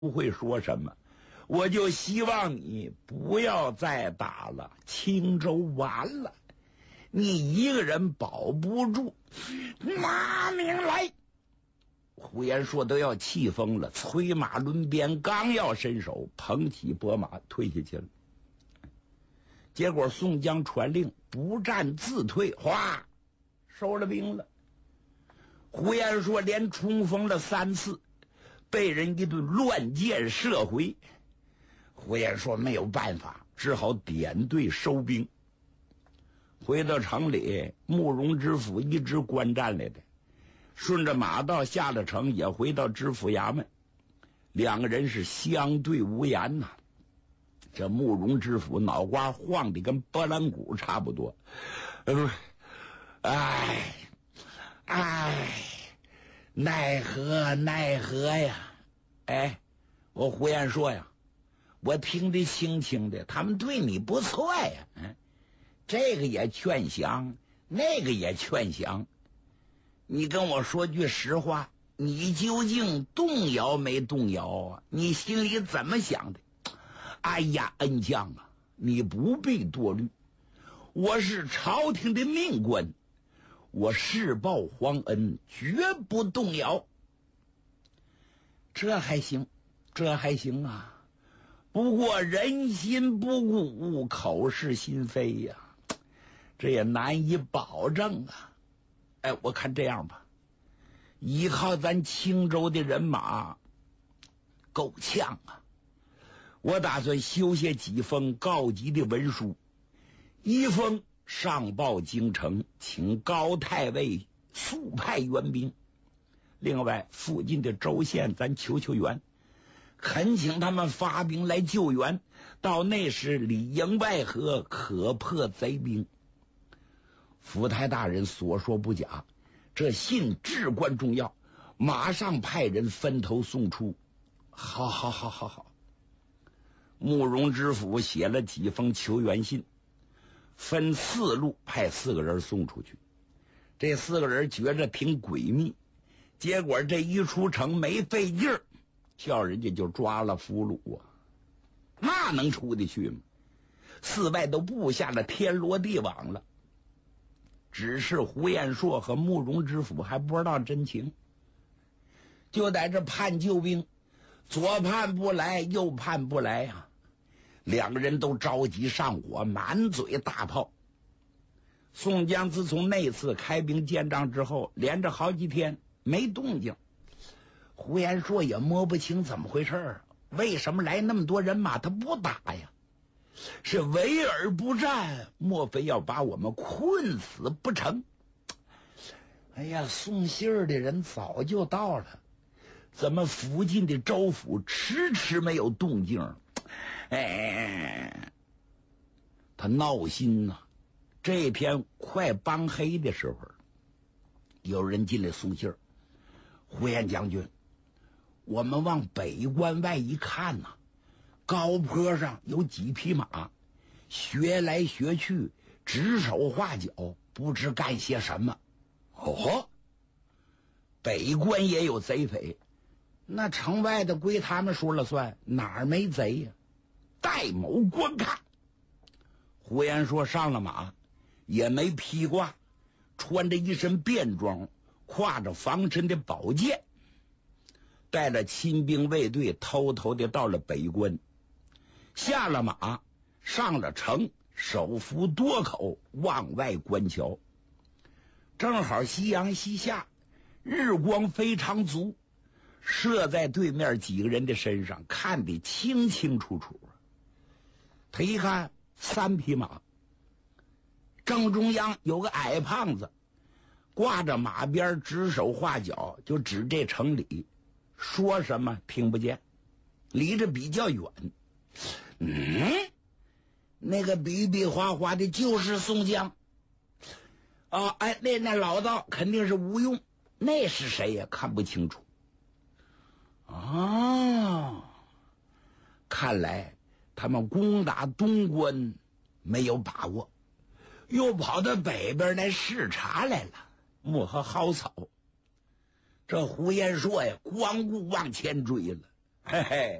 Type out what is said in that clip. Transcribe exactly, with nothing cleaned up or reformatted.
不会说什么，我就希望你不要再打了，青州完了，你一个人保不住，拿命来！胡延硕都要气疯了，催马抡鞭，刚要伸手捧起拨马退下去了。结果宋江传令不战自退，哗，收了兵了。胡延硕连冲锋了三次，被人一顿乱箭射回。胡延硕没有办法，只好点队收兵。回到城里，慕容知府一直观战来的，顺着马道下了城，也回到知府衙门。两个人是相对无言呐、啊。这慕容知府脑瓜晃得跟拨浪鼓差不多，呃，哎哎，奈何奈何呀！哎，我胡延硕呀，我听得清清的，他们对你不错呀，嗯，这个也劝降，那个也劝降。你跟我说句实话，你究竟动摇没动摇啊？你心里怎么想的？哎呀，恩将啊，你不必多虑，我是朝廷的命官，我誓报皇恩，绝不动摇。这还行，这还行啊。不过人心不古，口是心非呀、啊，这也难以保证啊。哎，我看这样吧，依靠咱青州的人马够呛啊。我打算修写几封告急的文书，一封上报京城，请高太尉速派援兵；另外附近的州县咱求求援，恳请他们发兵来救援，到那时里应外合，可破贼兵。府台大人所说不假，这信至关重要，马上派人分头送出。好好好好好。慕容知府写了几封求援信，分四路派四个人送出去。这四个人觉着挺诡秘，结果这一出城没费劲儿，叫人家就抓了俘虏啊！那能出得去吗？四外都布下了天罗地网了，只是胡延硕和慕容知府还不知道真情，就在这盼救兵，左盼不来，右盼不来啊！两个人都着急上火，满嘴大炮。宋江自从那次开兵见仗之后，连着好几天没动静。胡延硕也摸不清怎么回事儿，为什么来那么多人马他不打呀？是围而不战，莫非要把我们困死不成？哎呀，送信儿的人早就到了，怎么附近的州府迟迟没有动静？哎，他闹心呐、啊！这天快帮黑的时候，有人进来送信儿。胡延将军，我们往北关外一看呐、啊，高坡上有几匹马，学来学去，指手画脚，不知干些什么。哦，北关也有贼匪，那城外的归他们说了算，哪儿没贼呀、啊？戴某观看。胡延硕上了马，也没披挂，穿着一身便装，挎着防身的宝剑，带着亲兵卫队，偷偷的到了北关。下了马，上了城，手扶多口，往外观瞧。正好夕阳西下，日光非常足，射在对面几个人的身上，看得清清楚楚。他一看，三匹马，正中央有个矮胖子，挂着马鞭，指手画脚，就指这城里，说什么听不见，离着比较远。嗯，那个比比划划的就是宋江啊！哎，那那老道肯定是吴用，那是谁呀？看不清楚啊！看来他们攻打东关没有把握，又跑到北边来视察来了，摸和蒿草。这胡延硕呀，光顾往前追了。 嘿嘿。